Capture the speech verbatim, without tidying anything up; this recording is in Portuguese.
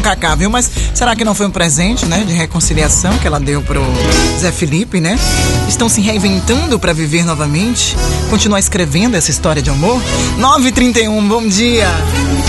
Cacá, viu? Mas será que não foi um presente, né, de reconciliação que ela deu pro Zé Felipe, né? Estão se reinventando pra viver novamente? Continuar escrevendo essa história de amor? nove e trinta e um, bom dia!